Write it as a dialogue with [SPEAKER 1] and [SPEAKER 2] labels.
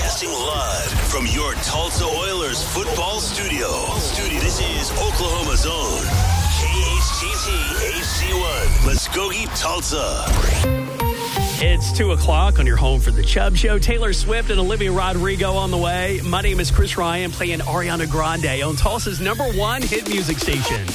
[SPEAKER 1] Broadcasting live from your Tulsa Oilers football studio. This is Oklahoma's own KHTT HD1, Muskogee, Tulsa.
[SPEAKER 2] It's 2 o'clock on your home for the Chubb Show. Taylor Swift and Olivia Rodrigo on the way. My name is Chris Ryan, playing Ariana Grande on Tulsa's #1 hit music station.